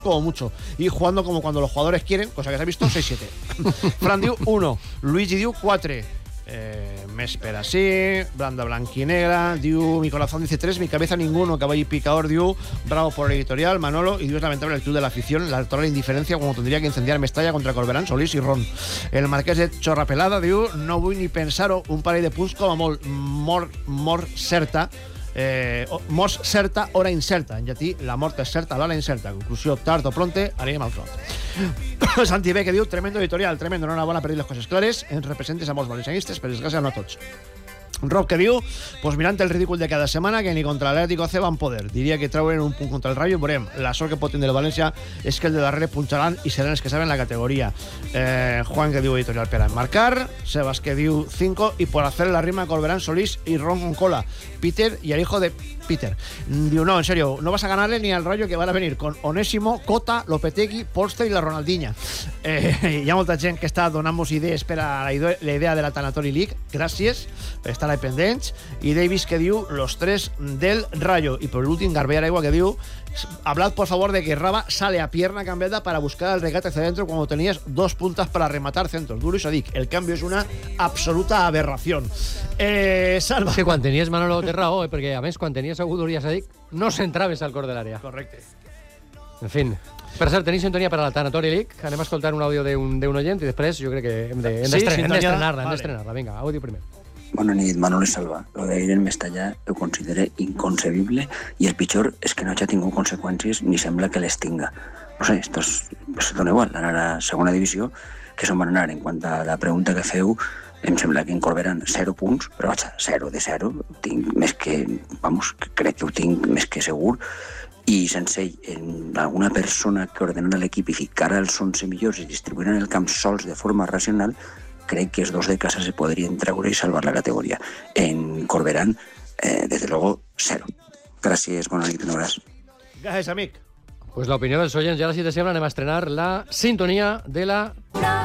como mucho. Y jugando como cuando los jugadores quieren, cosa que s'ha visto, 6-7. Fran diu 1, Luigi diu 4. Més per així, Blanda Blanquinegra, diu mi corazón dice 3, mi cabeza ninguno, Caballo y Picador diu bravo por el editorial, Manolo, y diu es lamentable la actitud de la afición, la total indiferencia como tendría que incendiar Mestalla contra Corberán, Solís y Ron. El marquès de Chorrapelada diu no vull ni pensar-ho, un parell de punts com a molt mort certa, mors certa, hora incerta. En llatí, la mort és certa, l'hora incerta. Conclusió, tard o pronte, anirem al clot. Santi B, que diu, tremendo editorial, tremendo, enhorabona per dir les coses clares, ens representes a molts valencianistes, per desgràcia no a tots. Rob, que diu, pues mirant el ridícul de cada setmana, que ni contra l'Atlético C van poder. Diria que treuen un punt contra el Rayo, veurem. La sort que pot tenir el València és que el de darrere punxaran i seran els que saben la categoria. Juan, que diu editorial per a enmarcar. Sebas, que diu 5, y por hacer la rima Corberán, Solís y Ron con cola. Peter y el hijo de Peter. Diu, no, en serio, no vas a ganarle ni al Rayo, que van a venir con Onésimo, Cota, Lopetegui, Polster i la Ronaldinha. Hi ha molta gent que està donant-nos idees per a la idea de la Tanatori League. Gràcies per estar ahí pendents. I Davis, que diu los 3 del Rayo. Y por último, Garbella Aigua, que diu hablad por favor de que Raba sale a pierna cambiada para buscar el regate hacia adentro cuando tenías 2 puntas para rematar centros. Duro y Sadik. El cambio es una absoluta aberración. Salva. És que quan tenies Manolo té raó, perquè a més quan tenies Agudo i Sadik no s'entraves al cor de l'àrea. Correcte. En fin. Per cert, tenim sintonia per a la Tanatori League. Anem a escoltar un àudio d'un oient i després jo crec que hem d'estrenar-la. Vinga, àudio primer. Bona nit, Manolo i Salva. Lo d'ahir en Mestalla ho considero inconcebible i el pitjor és que no hagi tingut conseqüències ni sembla que les tinga. No sé, esto dona igual, anar a segona divisió, que se'n van anar. En quant a la pregunta que feu, em sembla que en Corberán 0 punts, però vaja, 0 de 0. Tinc més que, crec que ho tinc més que segur. I sense ell, alguna persona que ordenara l'equip i ficara els 11 millors i distribuïran el camp sols de forma racional, crec que els 2 de casa se podrien treure i salvar la categoria. En Corberán, desde luego, 0. Gràcies, bona nit, un abraç. Gràcies, amic. Pues l'opinió dels oients, i ara si te sembla anem a estrenar la sintonia de la